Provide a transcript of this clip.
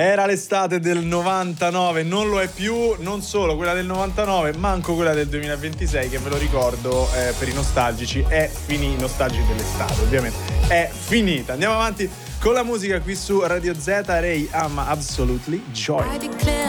Era l'estate del 99, non lo è più, non solo quella del 99, manco quella del 2026, che ve lo ricordo per i nostalgici, i nostalgici dell'estate, ovviamente, è finita. Andiamo avanti con la musica qui su Radio Z. Ray ama Absolutely Joy.